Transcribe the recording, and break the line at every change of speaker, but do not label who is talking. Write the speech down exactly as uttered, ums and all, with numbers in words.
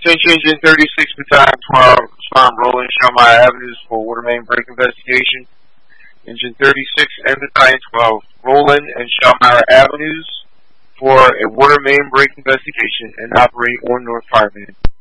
Attention Engine thirty-six Battalion twelve, respond Roland Shelmire Avenues for water main break investigation. Engine thirty-six and Battalion twelve, Roland and Shelmire Avenues for a water main break investigation and operate on North Fireman.